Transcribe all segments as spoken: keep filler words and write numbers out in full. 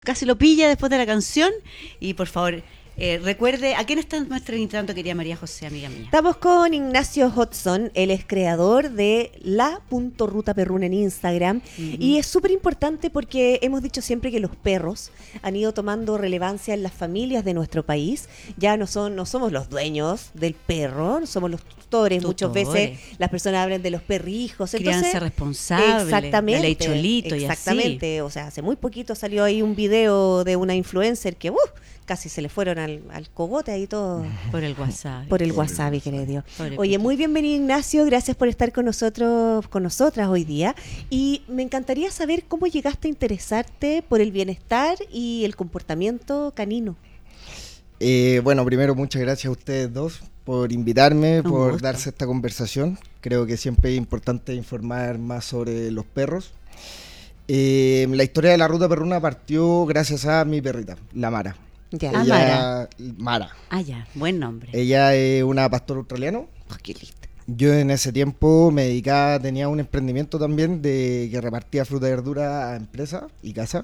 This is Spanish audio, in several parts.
Casi lo pilla después de la canción. Y por favor, eh, recuerde, ¿a quién está nuestro invitando, querida María José, amiga mía? Estamos con Ignacio Hodson, él es creador de la punto ruta perruna en Instagram. Uh-huh. Y es súper importante porque hemos dicho siempre que los perros han ido tomando relevancia en las familias de nuestro país. Ya no son, no somos los dueños del perro, somos los tutores. tutores. Muchas veces las personas hablan de los perrijos. Crianza Entonces, responsable, exactamente, la ley cholito y así. Exactamente, o sea, hace muy poquito salió ahí un video de una influencer que uh, casi se le fueron al, al cogote ahí todo. Por el wasabi. Por el wasabi que le dio. Oye, muy bienvenido Ignacio, gracias por estar con nosotros, con nosotras hoy día. Y me encantaría saber cómo llegaste a interesarte por el bienestar y el comportamiento canino. Eh, bueno, primero muchas gracias a ustedes dos por invitarme, Un por gusto. darse esta conversación. Creo que siempre es importante informar más sobre los perros. Eh, la historia de la ruta perruna partió gracias a mi perrita, la Mara. Ya. Ah, Mara. Mara. Ah, ya, buen nombre. Ella es una pastora australiana. Oh, qué lindo. Yo en ese tiempo me dedicaba, tenía un emprendimiento también de que repartía fruta y verdura a empresas y casas.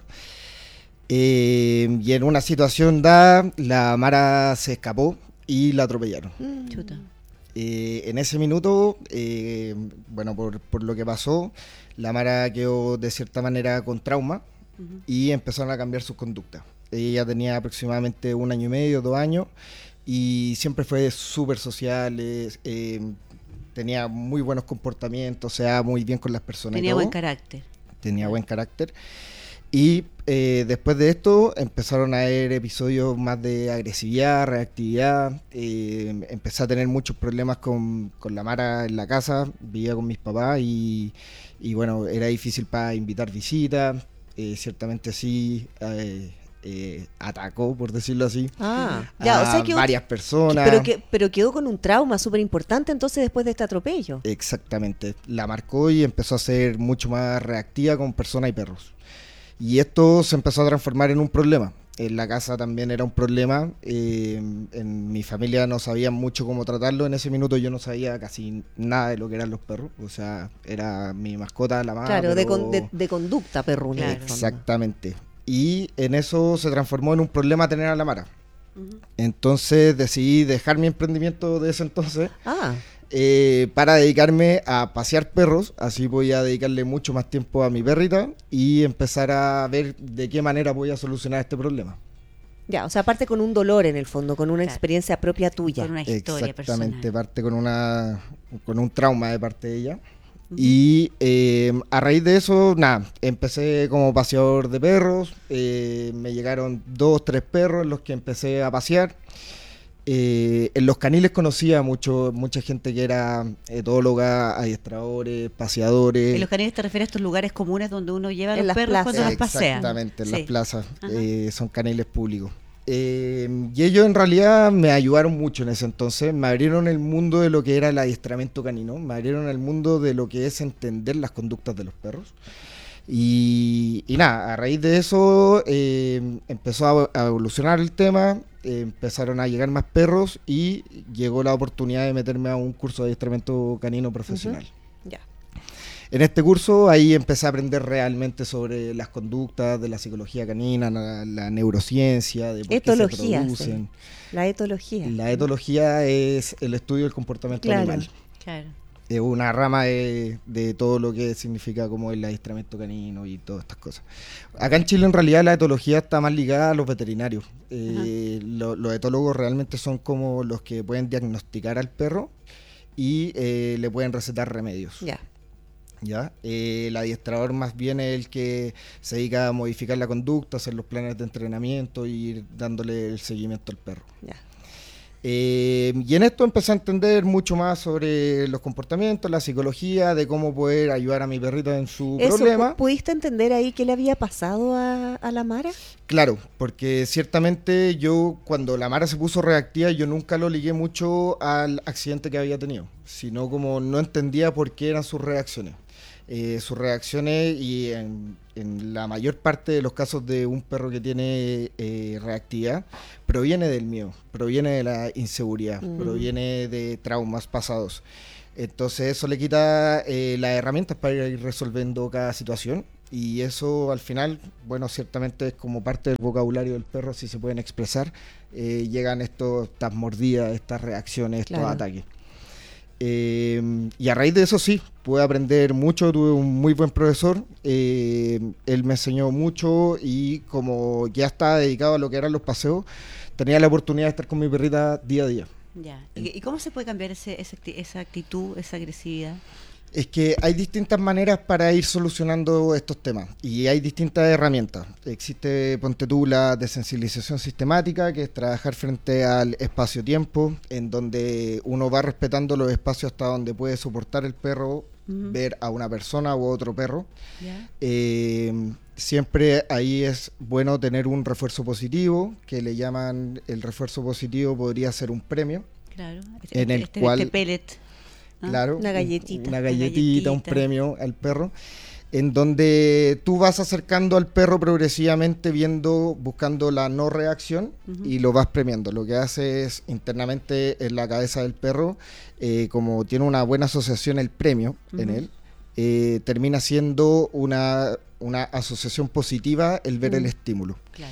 Eh, y en una situación dada, la Mara se escapó y la atropellaron. Mm. Chuta. Eh, en ese minuto, eh, bueno, por, por lo que pasó, la Mara quedó de cierta manera con trauma Uh-huh. y empezaron a cambiar sus conductas. Ella tenía aproximadamente un año y medio, dos años, y siempre fue súper social, eh, tenía muy buenos comportamientos, o sea, muy bien con las personas. Tenía y todo. buen carácter. Tenía buen carácter. Y eh, después de esto empezaron a haber episodios más de agresividad, reactividad. Eh, empecé a tener muchos problemas con, con la Mara en la casa, vivía con mis papás y, y bueno, era difícil para invitar visitas. Eh, ciertamente sí, eh, eh, atacó, por decirlo así, Ah, a ya, o sea que varias personas. Pero, que, pero quedó con un trauma súper importante entonces después de este atropello. Exactamente, la marcó y empezó a ser mucho más reactiva con personas y perros. Y esto se empezó a transformar en un problema. En la casa también era un problema. Eh, en mi familia no sabían mucho cómo tratarlo. En ese minuto yo no sabía casi nada de lo que eran los perros. O sea, era mi mascota, la Mara. Claro, de, pero... con, de, de conducta perruna. Claro. en el fondo. Exactamente. Y en eso se transformó en un problema tener a la Mara. Uh-huh. Entonces decidí dejar mi emprendimiento de ese entonces. Ah, Eh, para dedicarme a pasear perros, así voy a dedicarle mucho más tiempo a mi perrita y empezar a ver de qué manera voy a solucionar este problema. ya, o sea, aparte con un dolor en el fondo, con una Claro. experiencia propia tuya. Con una historia Exactamente, personal. parte con una con un trauma de parte de ella. Uh-huh. Y eh, a raíz de eso, nada, empecé como paseador de perros, eh, me llegaron dos, tres perros en los que empecé a pasear. Eh, en los caniles conocía mucho, mucha gente que era etóloga, adiestradores, paseadores. ¿En los caniles te refieres a estos lugares comunes donde uno lleva a En los las perros plazas. cuando los pasea? Exactamente, en Sí. las plazas, Ajá. eh, son caniles públicos. Eh, y ellos en realidad me ayudaron mucho en ese entonces, me abrieron el mundo de lo que era el adiestramiento canino, me abrieron el mundo de lo que es entender las conductas de los perros. Y, y nada, a raíz de eso eh, empezó a, a evolucionar el tema, eh, empezaron a llegar más perros y llegó la oportunidad de meterme a un curso de adiestramiento canino profesional. Uh-huh. Ya. En este curso ahí empecé a aprender realmente sobre las conductas de la psicología canina, la, la neurociencia, de por Etología, qué se producen. La etología. La etología es el estudio del comportamiento Claro. animal. Claro. Es una rama de, de todo lo que significa como el adiestramiento canino y todas estas cosas. Acá en Chile en realidad la etología está más ligada a los veterinarios. Eh, lo- los etólogos realmente son como los que pueden diagnosticar al perro y eh, le pueden recetar remedios. Ya. ¿Ya? Eh, el adiestrador más bien es el que se dedica a modificar la conducta, hacer los planes de entrenamiento y ir dándole el seguimiento al perro. Ya. Eh, y en esto empecé a entender mucho más sobre los comportamientos, la psicología, de cómo poder ayudar a mi perrita en su Eso, problema. ¿pu- ¿pudiste entender ahí qué le había pasado a, a la Mara? Claro, porque ciertamente yo cuando la Mara se puso reactiva yo nunca lo ligué mucho al accidente que había tenido, sino como no entendía por qué eran sus reacciones. Eh, sus reacciones y en, en la mayor parte de los casos de un perro que tiene eh, reactividad proviene del miedo, proviene de la inseguridad, Mm. proviene de traumas pasados. Entonces eso le quita eh, las herramientas para ir resolviendo cada situación Y eso al final, bueno, ciertamente es como parte del vocabulario del perro, si se pueden expresar, eh, llegan estos, estas mordidas, estas reacciones, estos Claro. ataques. Eh, y a raíz de eso sí, pude aprender mucho, tuve un muy buen profesor, eh, él me enseñó mucho y como ya estaba dedicado a lo que eran los paseos, tenía la oportunidad de estar con mi perrita día a día. Ya. ¿Y, y cómo se puede cambiar ese, ese acti- esa actitud, esa agresividad? Es que hay distintas maneras para ir solucionando estos temas y hay distintas herramientas. Existe, ponte tú, la desensibilización sistemática, que es trabajar frente al espacio-tiempo, en donde uno va respetando los espacios hasta donde puede soportar el perro, Ujú. ver a una persona u otro perro. ¿Ya? Eh, siempre ahí es bueno tener un refuerzo positivo, que le llaman el refuerzo positivo, podría ser un premio. Claro. Este, En el este, cual- este pellet. ¿no? Claro, Una un- galletita. una Una galletita, un galletita. premio al perro, en donde tú vas acercando al perro progresivamente, viendo, buscando la no reacción Ujú. y lo vas premiando. Lo que hace es internamente en la cabeza del perro, eh, como tiene una buena asociación el premio en Ujú. él, eh, termina siendo una, una asociación positiva el ver el Mm. estímulo. Claro.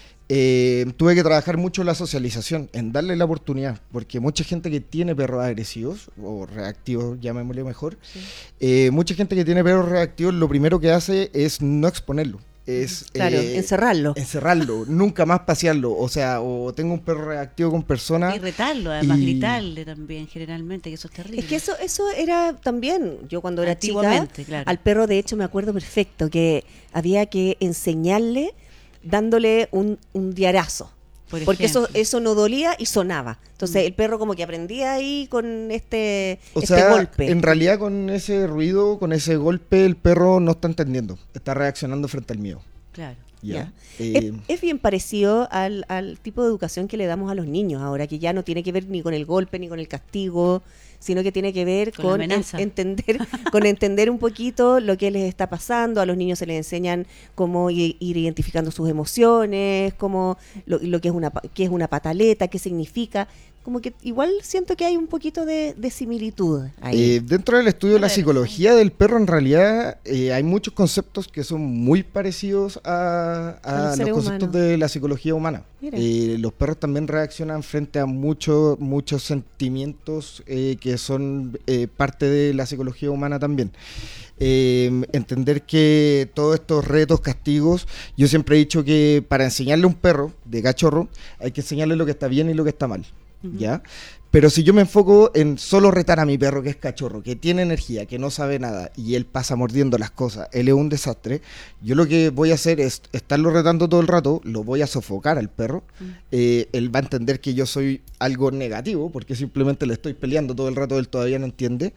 Eh, tuve que trabajar mucho en la socialización, en darle la oportunidad, porque mucha gente que tiene perros agresivos o reactivos, llamémosle mejor, Sí. eh, mucha gente que tiene perros reactivos lo primero que hace es no exponerlo, es Claro, eh, encerrarlo. encerrarlo, nunca más pasearlo, o sea, o tengo un perro reactivo con personas. Y retarlo, además, y- gritarle también, generalmente, que eso es terrible. Es que eso, eso era también, yo cuando era chica, Antiguamente, claro. al perro de hecho me acuerdo perfecto que había que enseñarle dándole un, un diarazo. Por Porque eso, ejemplo. eso no dolía y sonaba. Entonces Mm. el perro como que aprendía ahí con este, O este sea, golpe. en realidad con ese ruido, con ese golpe, el perro no está entendiendo, está reaccionando frente al miedo. Claro. ¿Ya? Ya. Eh, Es, es bien parecido al, al tipo de educación que le damos a los niños ahora, que ya no tiene que ver ni con el golpe ni con el castigo, sino que tiene que ver Con la con, en- amenaza. entender, con entender un poquito lo que les está pasando. A los niños se les enseñan cómo i- ir identificando sus emociones, cómo lo, lo que es una pa- qué es una pataleta, qué significa. Como que igual siento que hay un poquito de, de similitud ahí. Eh, dentro del estudio de la A ver, psicología del perro, en realidad eh, hay muchos conceptos que son muy parecidos a, A a los los seres conceptos humanos. de la psicología humana. Mira. Eh, los perros también reaccionan frente a muchos muchos sentimientos eh, que son eh, parte de la psicología humana también. Eh, entender que todos estos retos, castigos, yo siempre he dicho que para enseñarle a un perro de cachorro hay que enseñarle lo que está bien y lo que está mal. Ujú. ¿Ya? Pero si yo me enfoco en solo retar a mi perro, que es cachorro, que tiene energía, que no sabe nada, y él pasa mordiendo las cosas, él es un desastre, yo lo que voy a hacer es estarlo retando todo el rato, lo voy a sofocar al perro, Mm. eh, él va a entender que yo soy algo negativo, porque simplemente le estoy peleando todo el rato, él todavía no entiende,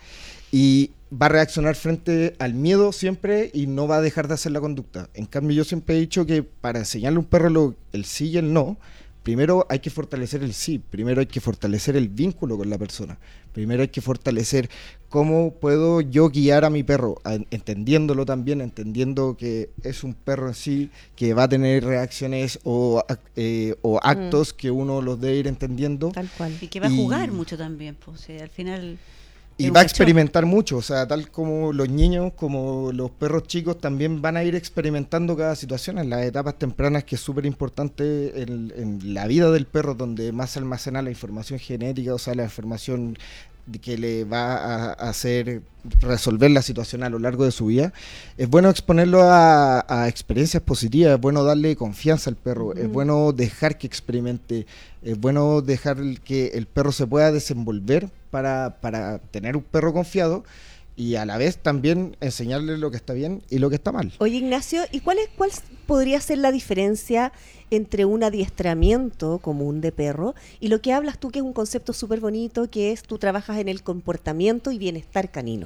y va a reaccionar frente al miedo siempre y no va a dejar de hacer la conducta. En cambio, yo siempre he dicho que para enseñarle a un perro lo- el sí y el no, primero hay que fortalecer el sí, primero hay que fortalecer el vínculo con la persona, primero hay que fortalecer cómo puedo yo guiar a mi perro, a- entendiéndolo también, entendiendo que es un perro en sí, que va a tener reacciones o, ac- eh, o actos que uno los debe ir entendiendo Tal cual. Y que va a Y- jugar mucho también, pues, o sea, al final... y es un va a cachorro. experimentar mucho, o sea, tal como los niños, como los perros chicos también van a ir experimentando cada situación en las etapas tempranas, que es súper importante en, en la vida del perro, donde más se almacena la información genética, o sea, la información de que le va a, a hacer resolver la situación a lo largo de su vida. Es bueno exponerlo a, a experiencias positivas, es bueno darle confianza al perro, es Ujú. bueno dejar que experimente, es bueno dejar el- que el perro se pueda desenvolver para, para tener un perro confiado y a la vez también enseñarle lo que está bien y lo que está mal. Oye, Ignacio, ¿y cuál es cuál podría ser la diferencia entre un adiestramiento común de perro y lo que hablas tú, que es un concepto súper bonito, que es tú trabajas en el comportamiento y bienestar canino?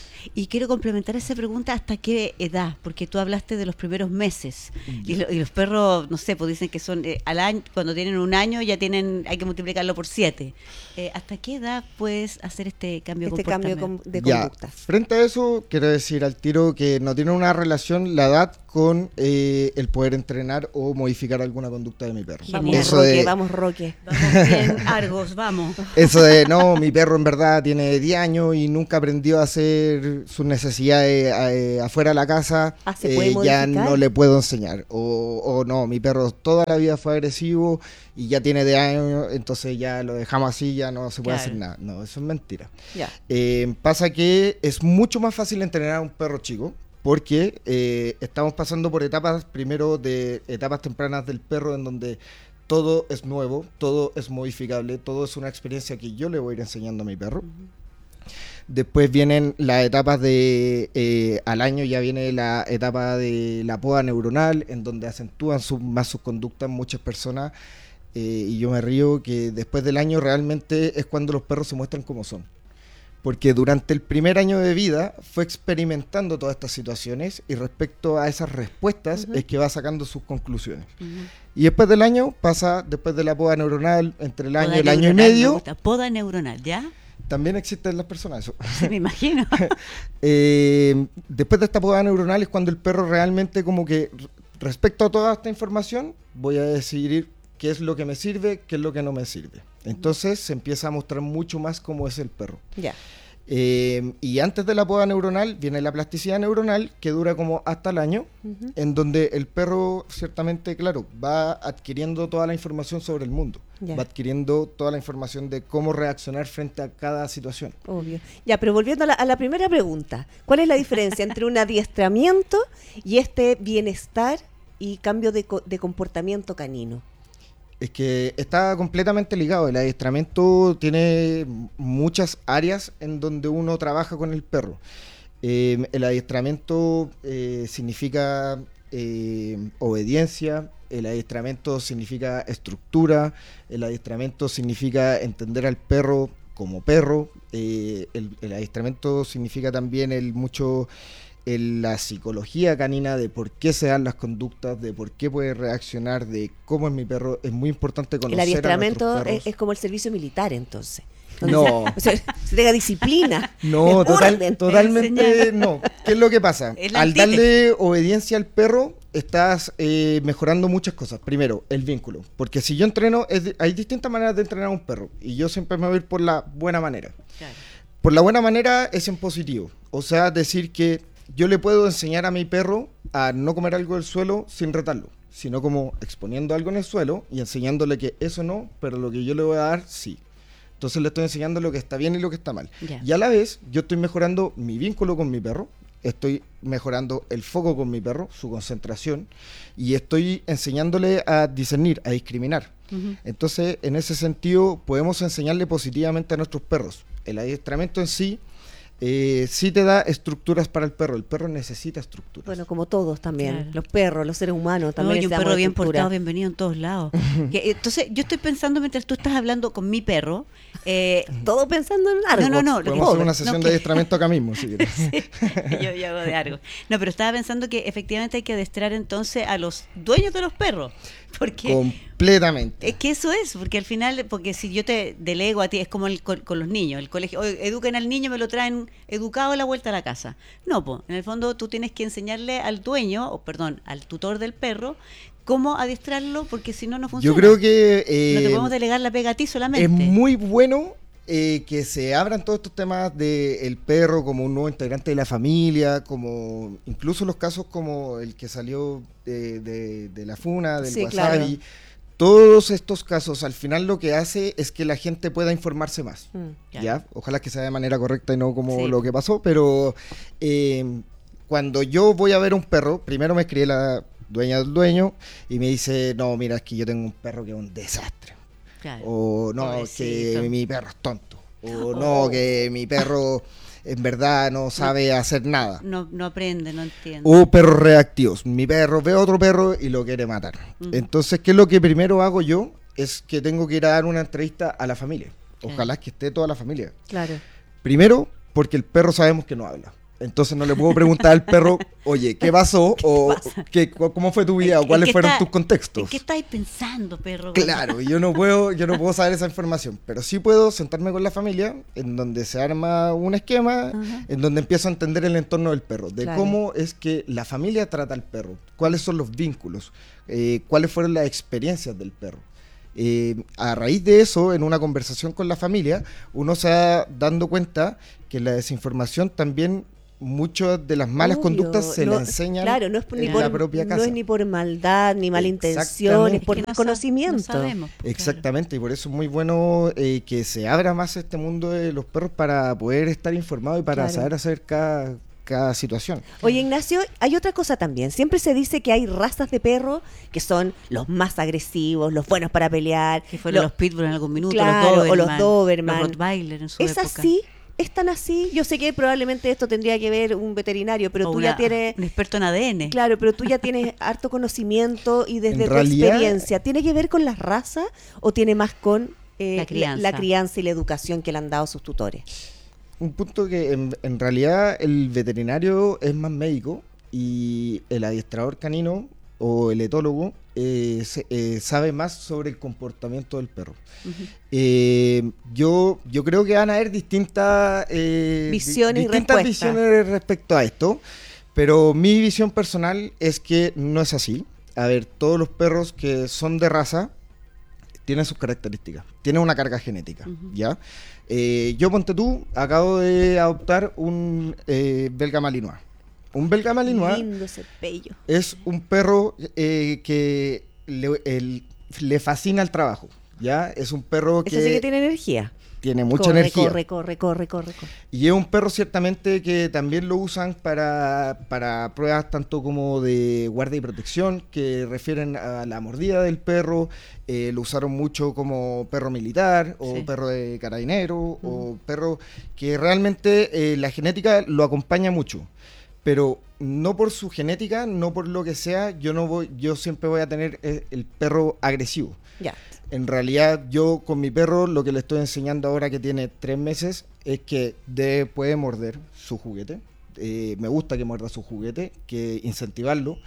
Y quiero complementar esa pregunta, ¿hasta qué edad? Porque tú hablaste de los primeros meses. Y, lo- y los perros, no sé, pues dicen que son eh, al año, cuando tienen un año ya tienen, hay que multiplicarlo por siete. Eh, ¿Hasta qué edad puedes hacer este cambio de Este cambio comportamiento? com- de Ya, conducta. frente a eso, quiero decir al tiro que no tiene una relación la edad con eh, el poder entrenar o modificar alguna conducta de mi perro. Vamos, Eso Roque, de, vamos, Roque. Vamos bien, Argos, vamos. Eso de, no, mi perro en verdad tiene diez años y nunca aprendió a hacer sus necesidades eh, afuera de la casa, Ah, ¿se puede eh, ya modificar? no le puedo enseñar. O, o no, mi perro toda la vida fue agresivo y ya tiene diez años, entonces ya lo dejamos así, ya no se puede Claro. hacer nada. No, eso es mentira. Ya. Eh, pasa que es mucho más fácil entrenar a un perro chico porque eh, estamos pasando por etapas, primero de etapas tempranas del perro en donde todo es nuevo, todo es modificable, todo es una experiencia que yo le voy a ir enseñando a mi perro. Después vienen las etapas de, eh, al año ya viene la etapa de la poda neuronal, en donde acentúan su- más sus conductas muchas personas, eh, y yo me río que después del año realmente es cuando los perros se muestran como son. Porque durante el primer año de vida fue experimentando todas estas situaciones y respecto a esas respuestas Ujú. es que va sacando sus conclusiones. Ujú. Y después del año pasa, después de la poda neuronal, entre el año Poda y el año y neuronal, me medio, gusta. Poda neuronal, ¿ya? también existen las personas. Eso. Sí, me imagino. Eh, después de esta poda neuronal es cuando el perro realmente como que r- respecto a toda esta información voy a decidir qué es lo que me sirve, qué es lo que no me sirve. Entonces se empieza a mostrar mucho más cómo es el perro. Ya. Eh, y antes de la poda neuronal viene la plasticidad neuronal que dura como hasta el año, Ujú. en donde el perro ciertamente, claro, va adquiriendo toda la información sobre el mundo, Ya. va adquiriendo toda la información de cómo reaccionar frente a cada situación. Obvio. Ya, pero volviendo a la, a la primera pregunta, ¿cuál es la diferencia entre un adiestramiento y este bienestar y cambio de, co- de comportamiento canino? Es que está completamente ligado. El adiestramiento tiene m- muchas áreas en donde uno trabaja con el perro. Eh, el adiestramiento eh, significa eh, obediencia, el adiestramiento significa estructura, el adiestramiento significa entender al perro como perro, eh, el, el adiestramiento significa también el mucho en la psicología canina de por qué se dan las conductas, de por qué puede reaccionar, de cómo es mi perro. Es muy importante conocer El adiestramiento a nuestros es, perros. es como el servicio militar, entonces. No. O sea, se tenga disciplina. No, total- orden. totalmente Enseñar. no. ¿Qué es lo que pasa? Es la Al antítesis. darle obediencia al perro, estás eh, mejorando muchas cosas. Primero, el vínculo. Porque si yo entreno, es de- hay distintas maneras de entrenar a un perro. Y yo siempre me voy a ir por la buena manera. Claro. Por la buena manera es en positivo. O sea, decir que yo le puedo enseñar a mi perro a no comer algo del suelo sin retarlo, sino como exponiendo algo en el suelo y enseñándole que eso no, pero lo que yo le voy a dar, sí. Entonces le estoy enseñando lo que está bien y lo que está mal. Ya. Y a la vez, yo estoy mejorando mi vínculo con mi perro, estoy mejorando el foco con mi perro, su concentración, y estoy enseñándole a discernir, a discriminar. Ujú. Entonces, en ese sentido, podemos enseñarle positivamente a nuestros perros. El adiestramiento en sí, eh, sí te da estructuras para el perro. El perro necesita estructuras. Bueno, como todos también. Claro. Los perros, los seres humanos No, también. y un necesitamos perro bien estructura. portado, bienvenido en todos lados. Que, entonces, yo estoy pensando mientras tú estás hablando con mi perro. eh, Todo pensando en algo. No, no, no, lo que- Podemos hacer una no, sesión que- de adiestramiento acá mismo, si quieres. yo, yo hago de algo. No, pero estaba pensando que efectivamente hay que adestrar entonces a los dueños de los perros. Porque Completamente. es que eso es, porque al final, porque si yo te delego a ti, es como el, con, con los niños, el colegio, oye, eduquen al niño, me lo traen educado a la vuelta a la casa. No, pues, en el fondo tú tienes que enseñarle al dueño, o perdón, al tutor del perro, cómo adiestrarlo, porque si no, no funciona. Yo creo que eh, no te podemos delegar la pega a ti solamente. es muy bueno eh, que se abran todos estos temas del perro como un nuevo integrante de la familia, como incluso los casos como el que salió de, de- de la funa, del Sí, wasabi. claro. Todos estos casos al final lo que hace es que la gente pueda informarse más. Mm. Ya. ¿Ya? Ojalá que sea de manera correcta y no como Sí. lo que pasó, pero eh, cuando yo voy a ver un perro, primero me escribe la dueña del dueño y me dice, no, mira, es que yo tengo un perro que es un desastre. Claro. O no, Pobrecito. que mi perro es tonto. O Oh. no, que mi perro en verdad no sabe hacer nada. No, no aprende, no entiende. O perros reactivos. Mi perro ve a otro perro y lo quiere matar. Mm. Entonces, ¿qué es lo que primero hago yo? Es que tengo que ir a dar una entrevista a la familia. Claro. Ojalá que esté toda la familia. Claro. Primero, porque el perro sabemos que no habla. Entonces no le puedo preguntar al perro, oye, ¿qué pasó? O ¿qué, ¿cómo fue tu vida? O cuáles fueron está, tus contextos. ¿En qué estáis pensando, perro? Claro, yo no puedo, yo no puedo saber esa información, pero sí puedo sentarme con la familia, en donde se arma un esquema, uh-huh. en donde empiezo a entender el entorno del perro, de claro. cómo es que la familia trata al perro, cuáles son los vínculos, eh, cuáles fueron las experiencias del perro. Eh, a raíz de eso, en una conversación con la familia, uno se va dando cuenta que la desinformación también, muchas de las malas Obvio, conductas se no, le enseñan claro, no es en por, la propia casa. No es ni por maldad, ni mala intención, es por es que no conocimiento. Sa- no sabemos, pues, Exactamente, claro. Y por eso es muy bueno eh, que se abra más este mundo de los perros para poder estar informado y para claro. saber hacer cada... cada situación. Oye, Ignacio, hay otra cosa también. Siempre se dice que hay razas de perro que son los más agresivos, los buenos para pelear. Que fueron los, los pitbull en algún minuto, claro, los Doberman, o los Doberman. Los Rottweiler en su ¿Es época. así? ¿Es tan así? Yo sé que probablemente esto tendría que ver un veterinario, pero o tú una, ya tienes... un experto en A D N. Claro, pero tú ya tienes harto conocimiento y desde en tu realidad, experiencia, ¿tiene que ver con las razas o tiene más con eh, la, crianza. La, la crianza y la educación que le han dado sus tutores? Un punto que en, en realidad el veterinario es más médico y el adiestrador canino o el etólogo eh, se, eh, sabe más sobre el comportamiento del perro. Uh-huh. eh, yo, yo creo que van a haber distintas, eh, visiones, di- distintas y visiones respecto a esto, pero mi visión personal es que no es así. A ver, todos los perros que son de raza tienen sus características, tienen una carga genética, uh-huh. ¿ya? Eh, yo, ponte tú, acabo de adoptar un eh, belga malinois. Un belga malinois Lindo ese pello. Es un perro eh, que le, el, le fascina el trabajo, ¿ya? Es un perro que... Ese sí que tiene energía. Tiene mucha corre, energía. Corre, corre, corre, corre, corre. Y es un perro ciertamente que también lo usan para, para pruebas tanto como de guardia y protección, que refieren a la mordida del perro. Eh, lo usaron mucho como perro militar o sí. perro de carabinero mm. o perro que realmente eh, la genética lo acompaña mucho. Pero no por su genética, no por lo que sea, yo no voy, yo siempre voy a tener el, el perro agresivo. Ya. En realidad, yo con mi perro lo que le estoy enseñando ahora que tiene tres meses es que debe, puede morder su juguete. Eh, me gusta que muerda su juguete, que incentivarlo.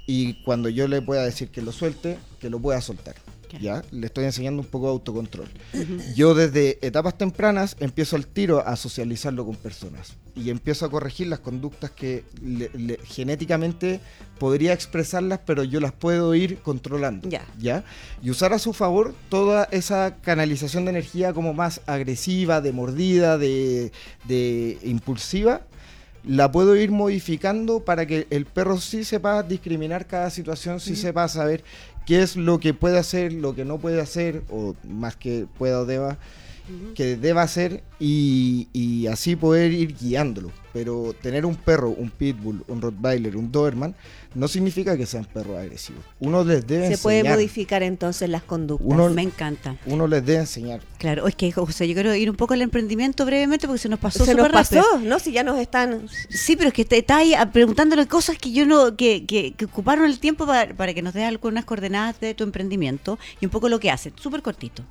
Y cuando yo le pueda decir que lo suelte, que lo pueda soltar. ¿Ya? Le estoy enseñando un poco de autocontrol. Uh-huh. Yo desde etapas tempranas empiezo al tiro a socializarlo con personas y empiezo a corregir las conductas que le, le, genéticamente podría expresarlas, pero yo las puedo ir controlando. Yeah. ¿Ya? Y usar a su favor toda esa canalización de energía como más agresiva, de mordida, de, de impulsiva, la puedo ir modificando para que el perro sí sepa discriminar cada situación, sí uh-huh. sepa saber qué es lo que puede hacer, lo que no puede hacer, o más que pueda o deba, uh-huh. que deba hacer, y, y así poder ir guiándolo. Pero tener un perro, un pitbull, un rottweiler, un doberman, no significa que sean perros agresivos. Uno les debe Se enseñar. Se puede modificar entonces las conductas. Uno, me encanta. Uno les debe enseñar. Claro, es que, José, yo quiero ir un poco al emprendimiento brevemente porque se nos pasó Se nos pasó, rápido. ¿no? Si ya nos están... Sí, pero es que te está ahí preguntándole cosas que yo no, que, que, que ocuparon el tiempo para, para que nos des algunas coordenadas de tu emprendimiento y un poco lo que hace. Súper cortito.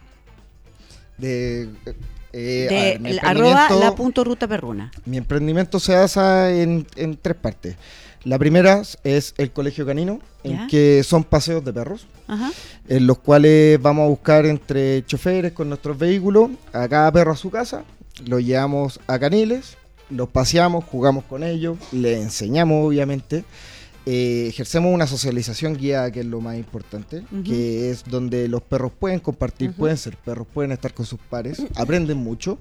De... Eh, de a ver, arroba la punto ruta perruna. Mi emprendimiento se basa en, en tres partes. La primera es el colegio canino, ¿ya? En que son paseos de perros, ajá. En los cuales vamos a buscar entre choferes con nuestros vehículos a cada perro a su casa, lo llevamos a caniles, los paseamos, jugamos con ellos, les enseñamos obviamente. Eh, ejercemos una socialización guiada, que es lo más importante, uh-huh. que es donde los perros pueden compartir, uh-huh. pueden ser perros, pueden estar con sus pares, aprenden mucho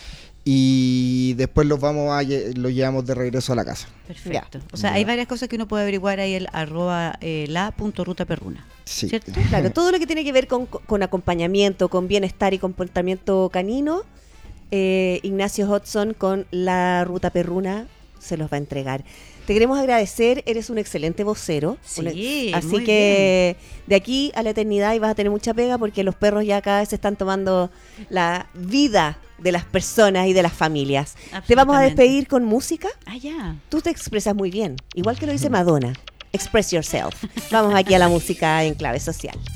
y después los vamos a los llevamos de regreso a la casa. Perfecto. Ya. O sea, ya. Hay varias cosas que uno puede averiguar ahí el arroba eh, la punto ruta perruna. Sí. ¿Cierto? Claro, todo lo que tiene que ver con, con acompañamiento, con bienestar y comportamiento canino, eh, Ignacio Hodson con la Ruta Perruna se los va a entregar. Te queremos agradecer, eres un excelente vocero. Sí, una, así muy que bien. De aquí a la eternidad y vas a tener mucha pega porque los perros ya cada vez están tomando la vida de las personas y de las familias. Te vamos a despedir con música. Ah, ya. Tú te expresas muy bien, igual que lo dice Madonna. Express yourself. Vamos aquí a la música en clave social.